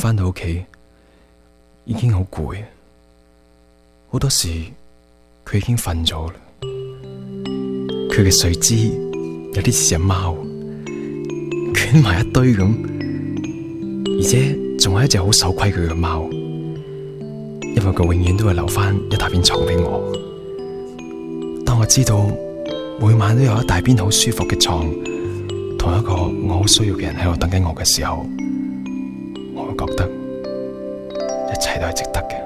返到屋企已經好攰，好多時佢已經瞓咗啦。佢嘅睡姿有啲似隻貓，捲埋一堆咁，而且仲係一隻好守規矩嘅貓，因為佢永遠都會留返一大邊床俾我。當我知道每晚都有一大邊好舒服嘅床，同一個我好需要嘅人喺度等緊我嘅時候，我會覺得一切都係值得嘅。